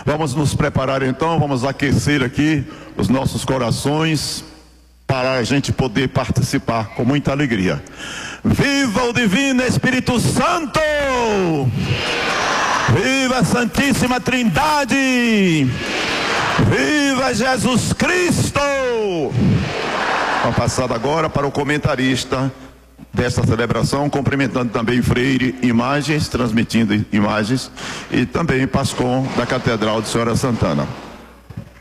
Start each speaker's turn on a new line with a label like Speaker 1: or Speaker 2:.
Speaker 1: Vamos nos preparar então, vamos aquecer aqui os nossos corações para a gente poder participar com muita alegria. Viva o Divino Espírito Santo! Viva a Santíssima Trindade! Viva Jesus Cristo! Vamos passar agora para o comentarista desta celebração, cumprimentando também Freire Imagens, transmitindo imagens, e também Pascom da Catedral de Senhora Santana.